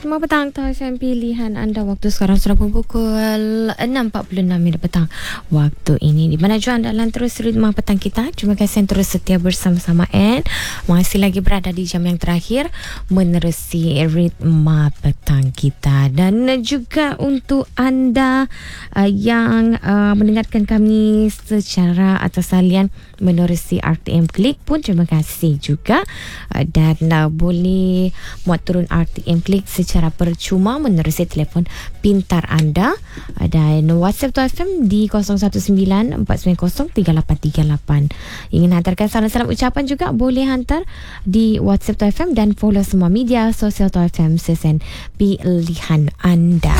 Selamat petang, Tahan pilihan anda. Waktu sekarang sudah pukul 6.46 petang waktu ini. Di mana juga anda terus ritma petang kita. Terima kasih yang terus setia bersama-sama and masih lagi berada di jam yang terakhir menerusi ritma petang kita. Dan juga untuk anda yang mendengarkan kami secara atas salian menerusi RTM Klik pun terima kasih juga. Dan boleh muat turun RTM Klik secara percuma menerusi telefon pintar anda dan WhatsApp FM di 019-490-3838. Ingin hantarkan salam-salam ucapan juga boleh hantar di WhatsApp FM dan follow semua media sosial FM sesen pilihan anda.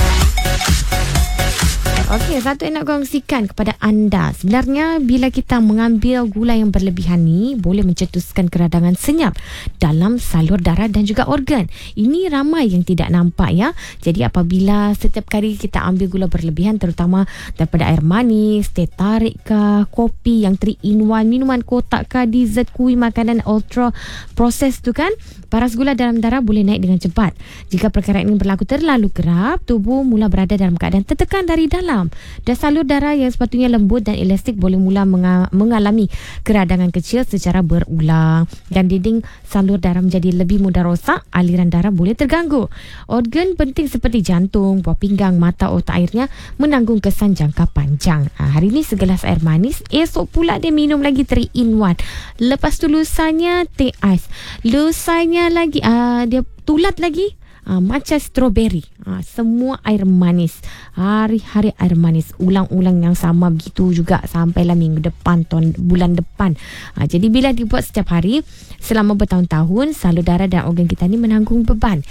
Okey, satu yang nak kongsikan kepada anda. Sebenarnya bila kita mengambil gula yang berlebihan ni boleh mencetuskan keradangan senyap dalam salur darah dan juga organ. Ini ramai yang tidak nampak ya. Jadi apabila setiap kali kita ambil gula berlebihan terutama daripada air manis, teh tarik ke, kopi yang 3-in-1, minuman kotak ke, dessert, kuih, makanan ultra proses tu kan, paras gula dalam darah boleh naik dengan cepat. Jika perkara ini berlaku terlalu kerap, tubuh mula berada dalam keadaan tertekan dari dalam. Dan salur darah yang sepatutnya lembut dan elastik boleh mula mengalami keradangan kecil secara berulang. Dan dinding salur darah menjadi lebih mudah rosak, aliran darah boleh terganggu. Organ penting seperti jantung, buah pinggang, mata, otak airnya menanggung kesan jangka panjang. Hari ini segelas air manis, esok pula dia minum lagi 3-in-1. Lepas tu lusanya teh ais. Lusanya lagi dia tulat lagi macam strawberry. Semua air manis, hari-hari air manis, ulang-ulang yang sama begitu juga sampailah minggu depan, bulan depan. Jadi bila dibuat setiap hari selama bertahun-tahun, salur darah dan organ kita ni menanggung beban.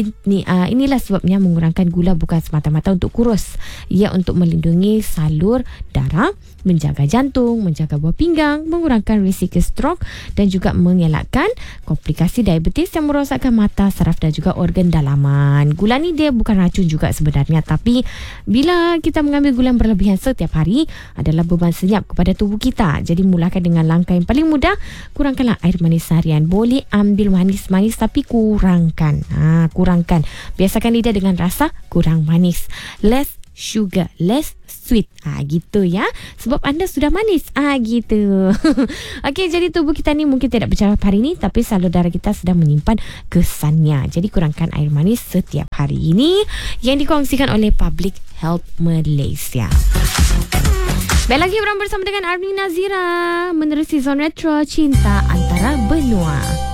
Inilah sebabnya mengurangkan gula bukan semata-mata untuk kurus, ia untuk melindungi salur darah, menjaga jantung, menjaga buah pinggang, mengurangkan risiko stroke dan juga mengelakkan komplikasi diabetes yang merosakkan mata, saraf dan juga organ dalaman. Gula ni dia bukan racun juga sebenarnya, tapi bila kita mengambil gula yang berlebihan setiap hari adalah beban senyap kepada tubuh kita. Jadi mulakan dengan langkah yang paling mudah, kurangkanlah air manis harian. Boleh ambil manis-manis tapi kurangkan. Kurangkan. Biasakan lidah dengan rasa kurang manis. Less sugar, less sweet. Gitu ya. Sebab anda sudah manis. Gitu. Okey, jadi tubuh kita ni mungkin tidak bercakap hari ini, tapi salur darah kita sedang menyimpan kesannya. Jadi kurangkan air manis setiap hari. Ini yang dikongsikan oleh Public Health Malaysia. Baik, lagi bersama dengan Armin Nazira menerusi Zone Retro Cinta Antara Benua.